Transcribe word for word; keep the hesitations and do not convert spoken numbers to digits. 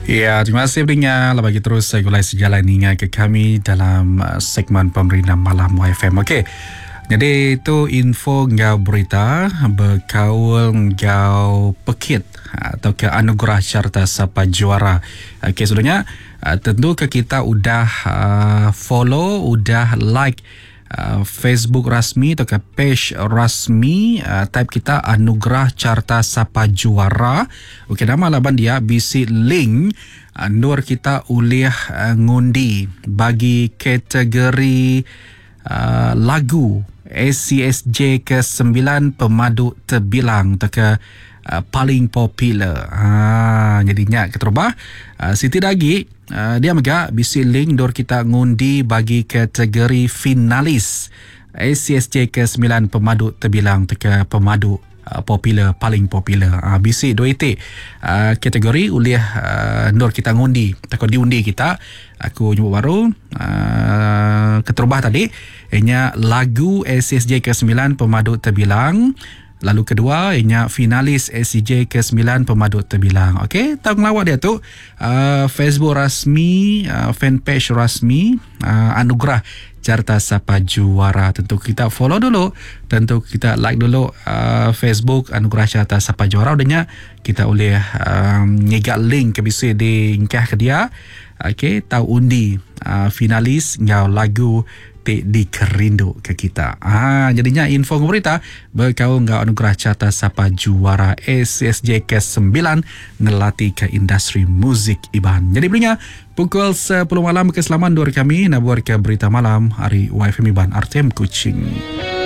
Ya, terima kasih pendengar. Bagi terus saya gulai sejalan hingga ke kami dalam uh, segmen Pemerintah Malam Y F M. Okey. Jadi itu info ngau berita berkaul ngau pekit atau ke anugerah carta sapa juara. Okey, sebenarnya uh, tentu ke kita udah uh, follow, udah like Uh, Facebook rasmi atau ke page rasmi, uh, type kita anugerah carta sapa juara. Okey, nama laban dia bisi link uh, nur kita ulih uh, ngundi bagi kategori uh, lagu S C S J ke sembilan pemadu terbilang atau ke Uh, paling popular. Ha, jadinya keterubah uh, Siti Dagi uh, dia mega bisi link dor kita ngundi bagi kategori finalis S C S J ke sembilan pemadu terbilang teka pemadu uh, popular paling popular. Uh, bisi dua itik uh, kategori ulih uh, dor kita ngundi takut diundi kita. Aku nyebut baru uh, keterubah tadi ianya lagu S C S J ke sembilan pemadu terbilang. Lalu kedua, ianya finalis S C J ke sembilan pemadu terbilang. Okey, tahu ngelawak dia tu uh, Facebook rasmi, uh, fanpage rasmi, uh, anugerah carta sapa juara. Tentu kita follow dulu, tentu kita like dulu uh, Facebook anugerah carta sapa juara. Udahnya kita boleh um, ngegak link ke bisa di ingkah ke dia. Okey, tahu undi uh, finalis ngau lagu Tik di kerindu ke kita. Ah, jadinya info berita berkau ngau anugerah carta sapa juara S C S J ke sembilan ngelatih ke industri muzik Iban. Jadi belinya pukul sepuluh malam keselamatan dua kami nabuar ke berita malam hari Y F M Iban R T M Kuching.